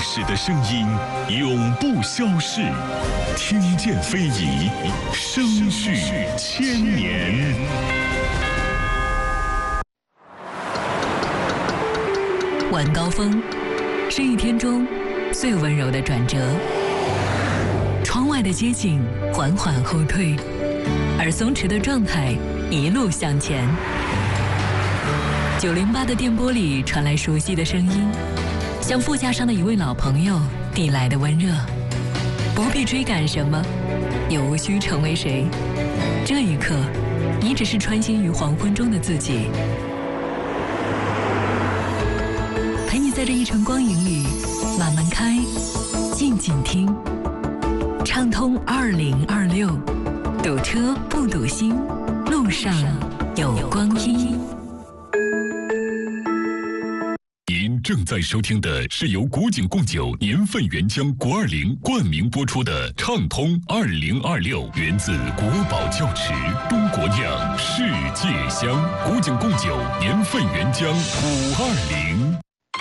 史的声音永不消逝，听见非遗，声续千年。 晚高峰是一天中最温柔的转折，窗外的街景缓缓后退，而松弛的状态一路向前。908的电波里传来熟悉的声音，像副驾上的一位老朋友递来的温热。不必追赶什么，也无需成为谁。这一刻，你只是穿行于黄昏中的自己，陪你在这一程光影里慢慢开，静静听。畅通2026，堵车不堵心，路上有光阴。 您正在收听的是由古井贡酒年份原浆520冠名播出的《畅通2026》，源自国宝窖池，中国酿，世界香。古井贡酒年份原浆520。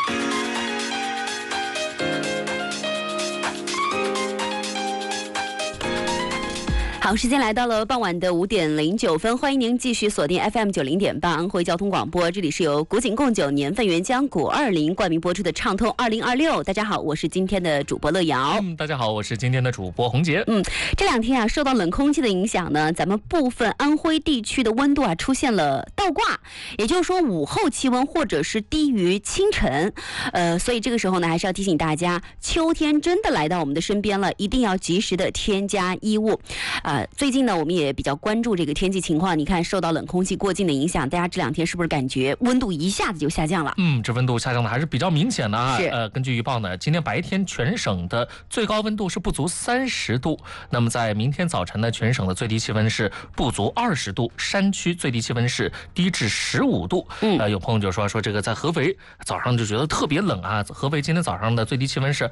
好，时间来到了傍晚的5点09分，欢迎您继续锁定 FM 90.8安徽交通广播，这里是由古井贡酒年份原浆520冠名播出的畅通2026。大家好，我是今天的主播乐瑶。 大家好，我是今天的主播洪杰。 这两天啊，受到冷空气的影响呢，咱们部分安徽地区的温度啊出现了倒挂，也就是说午后气温或者是低于清晨。所以这个时候呢，还是要提醒大家，秋天真的来到我们的身边了，一定要及时的添加衣物。最近呢，我们也比较关注这个天气情况。你看，受到冷空气过境的影响，大家这两天是不是感觉温度一下子就下降了？ 这温度下降的还是比较明显的啊。根据预报呢，今天白天全省的最高温度是不足30度。那么在明天早晨呢，全省的最低气温是不足20度，山区最低气温是低至15度。有朋友就说这个在合肥早上就觉得特别冷啊。合肥今天早上的最低气温是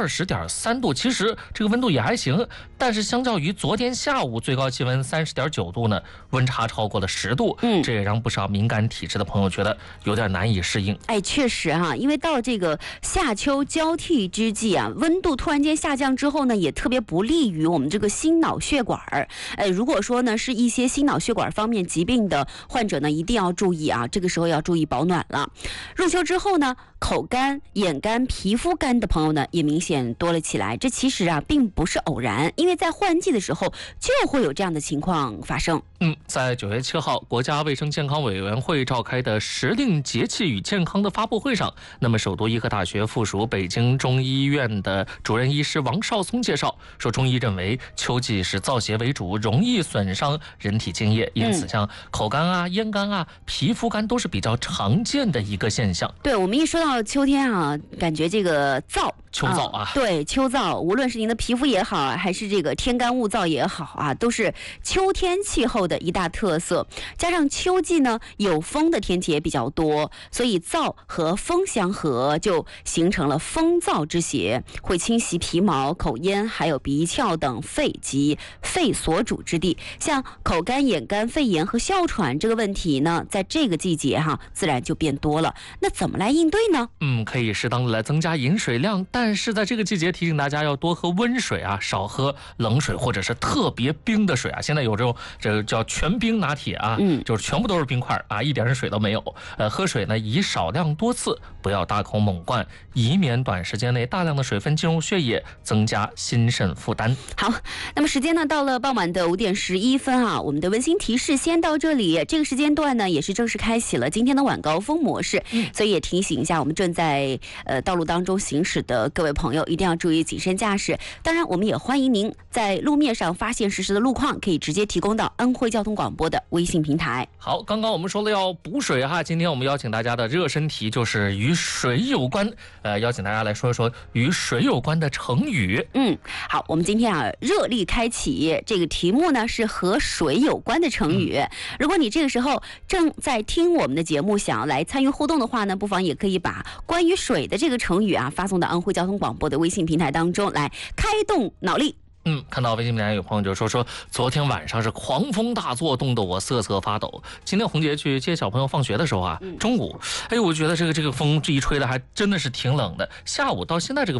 20.3度，其实这个温度也还行，但是相较于昨天下午最高气温30.9度呢，温差超过了10度。这也让不少敏感体质的朋友觉得有点难以适应。 确实哈，因为到这个夏秋交替之际啊，温度突然间下降之后呢，也特别不利于我们这个心脑血管。如果说呢是一些心脑血管方面疾病的患者呢，一定要注意啊，这个时候要注意保暖了。入秋之后呢，口干、眼干、皮肤干的朋友呢也明显多了起来。这其实啊并不是偶然，因为在换季的时候就会有这样的情况发生。 在9月7号，国家卫生健康委员会召开的时令节气与健康的发布会上，那么首都医科大学附属北京中医院的主任医师王少松介绍说，中医认为秋季是燥邪为主，容易损伤人体津液，因此像口干啊、咽干啊、皮肤干都是比较常见的一个现象。 对，我们一说到秋天啊，感觉这个燥。 秋燥啊， 对，秋燥，无论是您的皮肤也好，还是这个天干物燥也好啊，都是秋天气候的一大特色。加上秋季呢，有风的天气也比较多，所以燥和风相合，就形成了风燥之邪，会侵袭皮毛、口咽还有鼻窍等肺及肺所主之地。像口干、眼干、肺炎和哮喘这个问题呢，在这个季节自然就变多了。那怎么来应对呢？ 可以适当的来增加饮水量，但是在这个季节提醒大家要多喝温水啊，少喝冷水或者是特别冰的水啊。现在有这个叫全冰拿铁啊，就是全部都是冰块啊，一点水都没有。喝水呢以少量多次，不要大口猛灌，以免短时间内大量的水分进入血液，增加心肾负担。 好，那么时间呢到了傍晚的5点11分啊，我们的温馨提示先到这里。这个时间段呢也是正式开启了今天的晚高峰模式，所以也提醒一下我们正在道路当中行驶的各位朋友，一定要注意谨慎驾驶。当然我们也欢迎您在路面上发现实时的路况，可以直接提供到安徽交通广播的微信平台。 好，刚刚我们说了要补水哈，今天我们邀请大家的热身题就是与水有关，邀请大家来说一说与水有关的成语。 好，我们今天啊热力开启，这个题目呢是和水有关的成语。如果你这个时候正在听我们的节目，想要来参与互动的话呢，不妨也可以把关于水的这个成语啊发送到安徽交通广播的微信平台当中来，开动脑力。 看到微信平台有朋友就说昨天晚上是狂风大作，冻得我瑟瑟发抖。今天红杰去接小朋友放学的时候啊，中午我觉得这个风这一吹的还真的是挺冷的。下午到现在这个